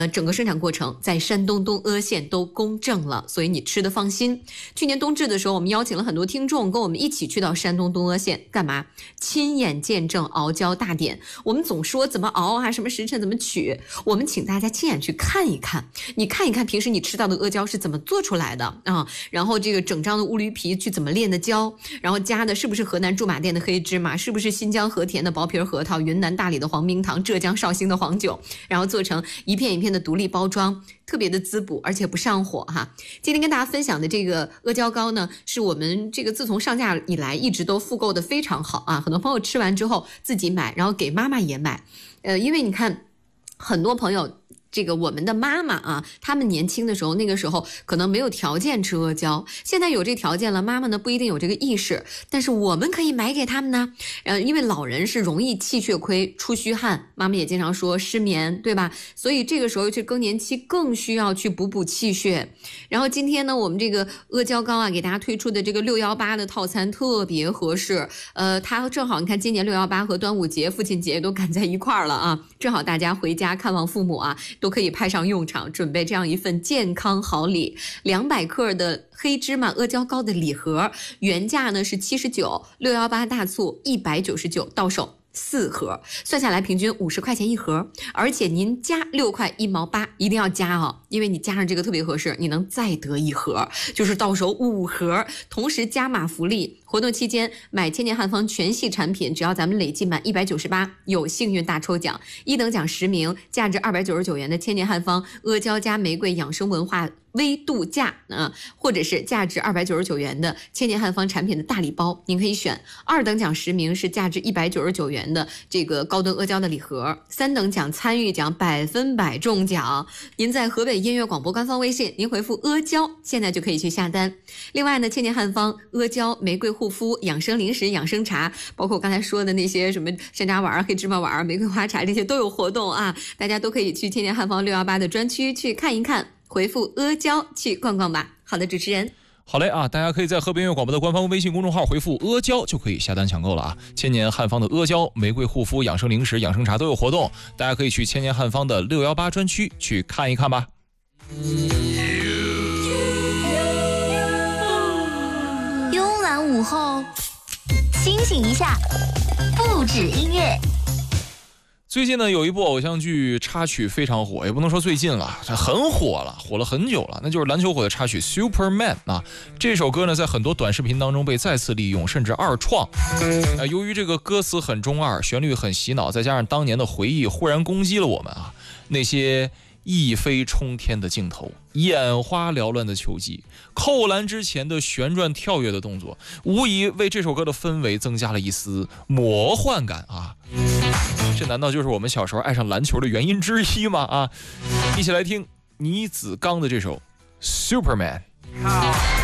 整个生产过程在山东东阿县都公证了，所以你吃的放心。去年冬至的时候，我们邀请了很多听众跟我们一起去到山东东阿县干嘛？亲眼见证熬胶大典。我们总说怎么熬啊，什么时辰怎么取，我们请大家亲眼去看一看。你看一看平时你吃到的阿胶是怎么做出来的啊？然后这个整张的乌驴皮去怎么炼的胶，然后加的是不是河南驻马店的黑芝麻，是不是新疆和田的薄皮核桃，云南大理的黄冰糖，浙江绍兴的黄酒，然后做成一片一片的独立包装，特别的滋补，而且不上火哈。今天跟大家分享的这个阿胶糕呢，是我们这个自从上架以来一直都复购的非常好啊，很多朋友吃完之后自己买，然后给妈妈也买。因为你看很多朋友这个我们的妈妈啊，他们年轻的时候，那个时候可能没有条件吃阿胶，现在有这条件了，妈妈呢不一定有这个意识，但是我们可以买给他们呢。因为老人是容易气血亏、出虚汗，妈妈也经常说失眠，对吧？所以这个时候去更年期更需要去补气血。然后今天呢，我们这个阿胶糕啊，给大家推出的这个618的套餐特别合适。它正好你看今年618和端午节、父亲节都赶在一块儿了啊，正好大家回家看望父母啊，都可以派上用场，准备这样一份健康好礼。200克的黑芝麻阿胶糕的礼盒，原价呢是79，618大促199，到手4盒，算下来平均50块钱一盒，而且您加6块1毛8，一定要加哦，因为你加上这个特别合适，你能再得一盒，就是到手5盒，同时加码福利。活动期间买千年汉方全系产品，只要咱们累计满198，有幸运大抽奖，1等奖10名，价值299元的千年汉方阿胶加玫瑰养生文化微度假或者是价值299元的千年汉方产品的大礼包，您可以选。2等奖10名是价值199元的这个高端阿胶的礼盒，3等奖参与奖100%中奖。您在河北音乐广播官方微信，您回复阿胶，现在就可以去下单。另外呢，千年汉方阿胶玫瑰护肤养生零食养生茶，包括我刚才说的那些什么山楂丸、黑芝麻丸、玫瑰花茶，这些都有活动啊，大家都可以去千年汉方618的专区去看一看，回复阿胶去逛逛吧。好的，主持人。 好嘞啊，大家可以在河北音乐广播的官方微信公众号回复阿胶就可以下单抢购了啊。千年汉方的阿胶玫瑰护肤养生零食养生茶都有活动，大家可以去千年汉方的618专区去看一看吧。 慵懒午后，清醒一下，不止音乐。 最近呢，有一部偶像剧插曲非常火，也不能说最近了，很火了，火了很久了，那就是篮球火的插曲 Superman 啊。这首歌呢，在很多短视频当中被再次利用，甚至二创。由于这个歌词很中二，旋律很洗脑，再加上当年的回忆忽然攻击了我们啊，那些一飞冲天的镜头，眼花缭乱的球技，扣篮之前的旋转跳跃的动作，无疑为这首歌的氛围增加了一丝魔幻感啊。这难道就是我们小时候爱上篮球的原因之一吗？啊，一起来听倪子刚的这首 Superman。